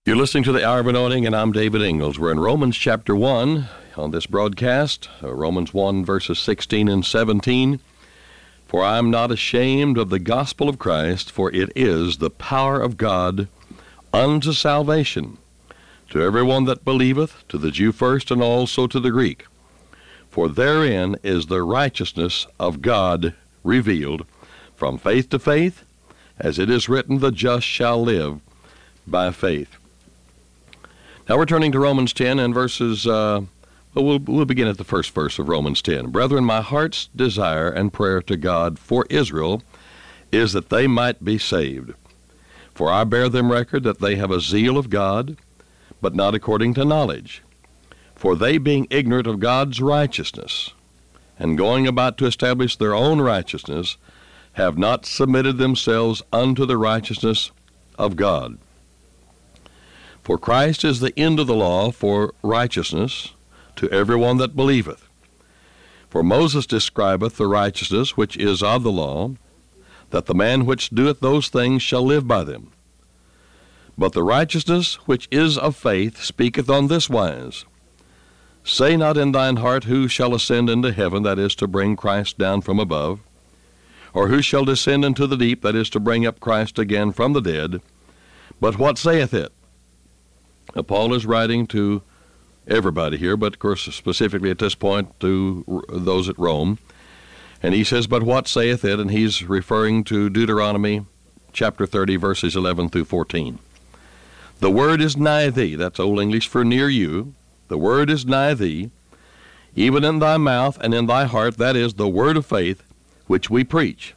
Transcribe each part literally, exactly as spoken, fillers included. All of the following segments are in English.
You're listening to the Hour of Anointing, and I'm David Ingalls. We're in Romans chapter one on this broadcast, uh, Romans one, verses sixteen and seventeen. For I am not ashamed of the gospel of Christ, for it is the power of God unto salvation, to everyone that believeth, to the Jew first, and also to the Greek. For therein is the righteousness of God revealed, from faith to faith, as it is written, the just shall live by faith. Now we're turning to Romans ten and verses, uh, well, we'll, we'll begin at the first verse of Romans ten. Brethren, my heart's desire and prayer to God for Israel is that they might be saved. For I bear them record that they have a zeal of God, but not according to knowledge. For they, being ignorant of God's righteousness, and going about to establish their own righteousness, have not submitted themselves unto the righteousness of God. For Christ is the end of the law for righteousness to everyone that believeth. For Moses describeth the righteousness which is of the law, that the man which doeth those things shall live by them. But the righteousness which is of faith speaketh on this wise, Say not in thine heart, who shall ascend into heaven, that is, to bring Christ down from above, or who shall descend into the deep, that is, to bring up Christ again from the dead. But what saith it? Now, Paul is writing to everybody here, but of course specifically at this point to those at Rome. And he says, but what saith it? And he's referring to Deuteronomy chapter thirty, verses eleven through fourteen. The word is nigh thee. That's Old English for near you. The word is nigh thee, even in thy mouth and in thy heart. That is the word of faith which we preach.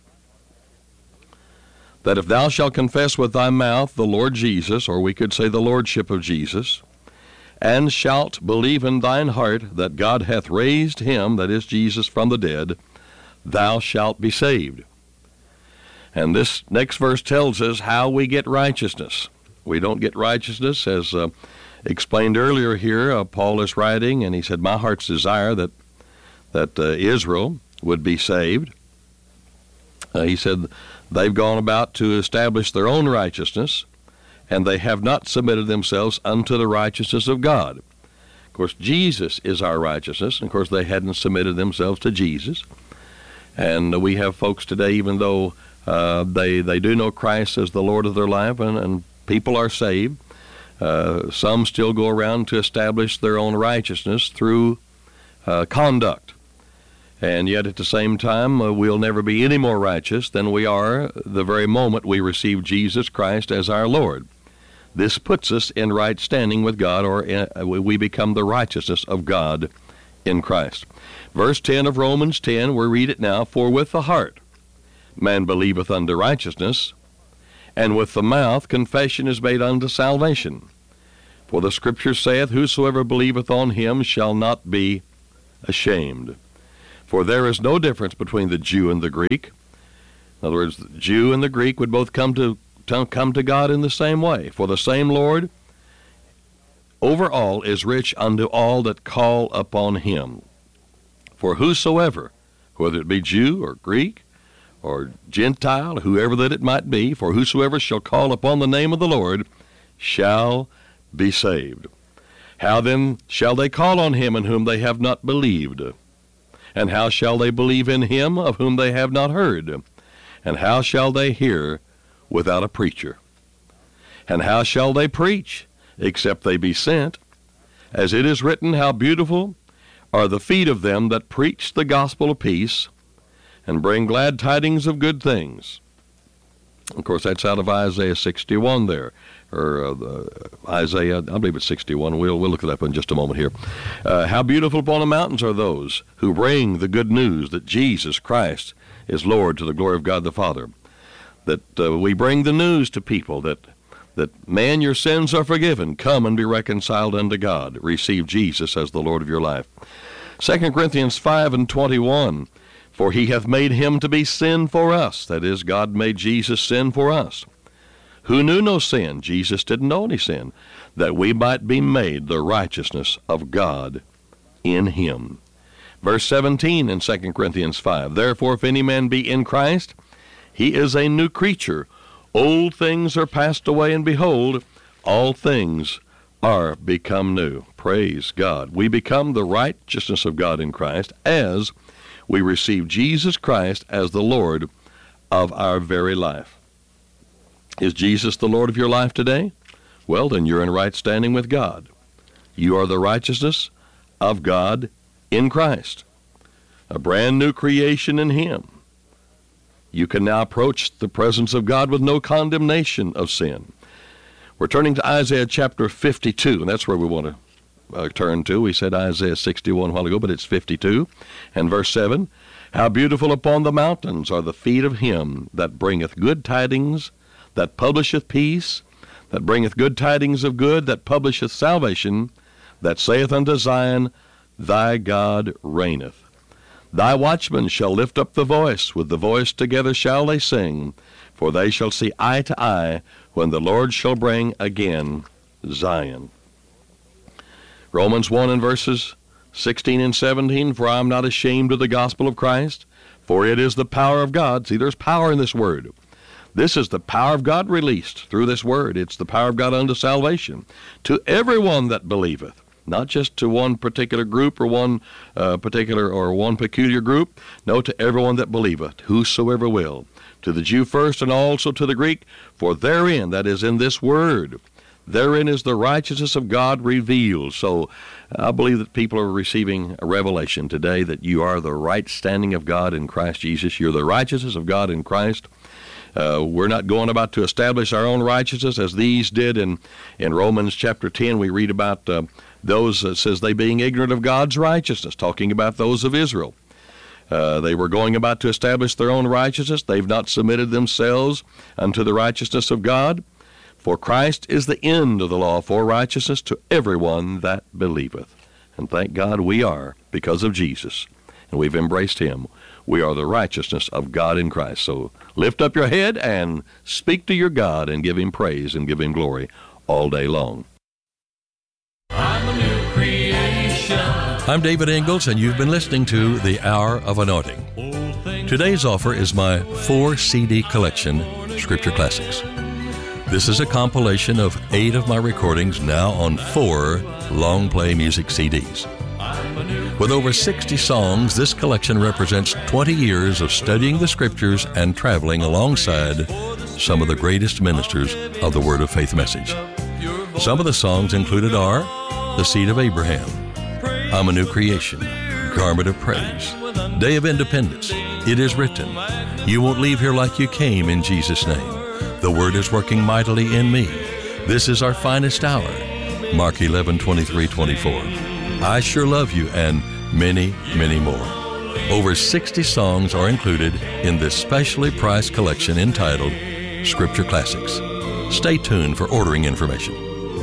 That if thou shalt confess with thy mouth the Lord Jesus, or we could say the Lordship of Jesus, and shalt believe in thine heart that God hath raised him, that is Jesus, from the dead, thou shalt be saved. And this next verse tells us how we get righteousness. We don't get righteousness, as uh, explained earlier here. Uh, Paul is writing, and he said, my heart's desire that, that uh, Israel would be saved. Uh, he said, they've gone about to establish their own righteousness, and they have not submitted themselves unto the righteousness of God. Of course, Jesus is our righteousness, and of course they hadn't submitted themselves to Jesus. And we have folks today, even though uh, they, they do know Christ as the Lord of their life, and, and people are saved, uh, some still go around to establish their own righteousness through uh, conduct. And yet at the same time, uh, we'll never be any more righteous than we are the very moment we receive Jesus Christ as our Lord. This puts us in right standing with God, or in, uh, we become the righteousness of God in Christ. Verse ten of Romans ten, we read it now, For with the heart man believeth unto righteousness, and with the mouth confession is made unto salvation. For the Scripture saith, Whosoever believeth on him shall not be ashamed. For there is no difference between the Jew and the Greek. In other words, the Jew and the Greek would both come to, to come to God in the same way. For the same Lord over all is rich unto all that call upon him. For whosoever, whether it be Jew or Greek or Gentile, whoever that it might be, for whosoever shall call upon the name of the Lord shall be saved. How then shall they call on him in whom they have not believed? And how shall they believe in him of whom they have not heard? And how shall they hear without a preacher? And how shall they preach, except they be sent? As it is written, How beautiful are the feet of them that preach the gospel of peace, and bring glad tidings of good things. Of course, that's out of Isaiah sixty-one there, or uh, the, Isaiah, I believe it's sixty-one. We'll, we'll look it up in just a moment here. Uh, how beautiful upon the mountains are those who bring the good news that Jesus Christ is Lord, to the glory of God the Father. That uh, we bring the news to people that, that, man, your sins are forgiven. Come and be reconciled unto God. Receive Jesus as the Lord of your life. Second Corinthians five and twenty-one. For he hath made him to be sin for us. That is, God made Jesus sin for us. Who knew no sin? Jesus didn't know any sin. That we might be made the righteousness of God in him. Verse seventeen in Second Corinthians five. Therefore, if any man be in Christ, he is a new creature. Old things are passed away, and behold, all things are become new. Praise God. We become the righteousness of God in Christ as we receive Jesus Christ as the Lord of our very life. Is Jesus the Lord of your life today? Well, then you're in right standing with God. You are the righteousness of God in Christ, a brand new creation in Him. You can now approach the presence of God with no condemnation of sin. We're turning to Isaiah chapter fifty-two, and that's where we want to uh, turn to. We said Isaiah sixty-one a while ago, but it's fifty-two. And verse seven, how beautiful upon the mountains are the feet of him that bringeth good tidings, that publisheth peace, that bringeth good tidings of good, that publisheth salvation, that saith unto Zion, thy God reigneth. Thy watchmen shall lift up the voice, with the voice together shall they sing, for they shall see eye to eye, when the Lord shall bring again Zion. Romans one and verses sixteen and seventeen, for I am not ashamed of the gospel of Christ, for it is the power of God. See, there's power in this word. This is the power of God released through this word. It's the power of God unto salvation, to everyone that believeth. Not just to one particular group or one uh, particular or one peculiar group. No, to everyone that believeth, whosoever will. To the Jew first and also to the Greek. For therein, that is in this word, therein is the righteousness of God revealed. So I believe that people are receiving a revelation today that you are the right standing of God in Christ Jesus. You're the righteousness of God in Christ. Uh, we're not going about to establish our own righteousness as these did in, in Romans chapter ten. We read about uh, those that says they being ignorant of God's righteousness, talking about those of Israel. Uh, they were going about to establish their own righteousness. They've not submitted themselves unto the righteousness of God. For Christ is the end of the law for righteousness to everyone that believeth. And thank God we are, because of Jesus, and we've embraced him. We are the righteousness of God in Christ. So lift up your head and speak to your God and give him praise and give him glory all day long. I'm a new creation. I'm David Ingalls, and you've been listening to The Hour of Anointing. Today's offer is my four C D collection, Scripture Classics. This is a compilation of eight of my recordings now on four long play music C Ds. With over sixty songs, this collection represents twenty years of studying the Scriptures and traveling alongside some of the greatest ministers of the Word of Faith message. Some of the songs included are The Seed of Abraham, I'm a New Creation, Garment of Praise, Day of Independence, It Is Written, You Won't Leave Here Like You Came in Jesus' Name, The Word Is Working Mightily in Me, This Is Our Finest Hour, Mark eleven, twenty-three, twenty-four, I Sure Love You, and many, many more. Over sixty songs are included in this specially priced collection entitled Scripture Classics. Stay tuned for ordering information.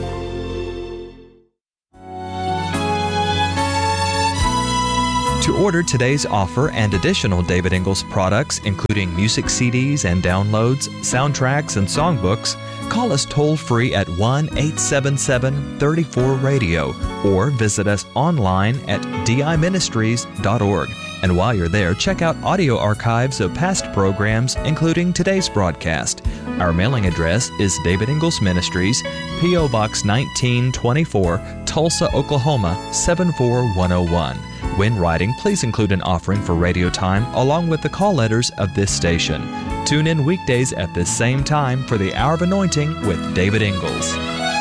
To order today's offer and additional David Ingalls products, including music C Ds and downloads, soundtracks, and songbooks, call us toll-free at one eight seven seven, three four, radio or visit us online at d i ministries dot org. And while you're there, check out audio archives of past programs, including today's broadcast. Our mailing address is David Ingalls Ministries, P O Box nineteen twenty-four, Tulsa, Oklahoma seven four one oh one. When writing, please include an offering for radio time along with the call letters of this station. Tune in weekdays at this same time for the Hour of Anointing with David Ingalls.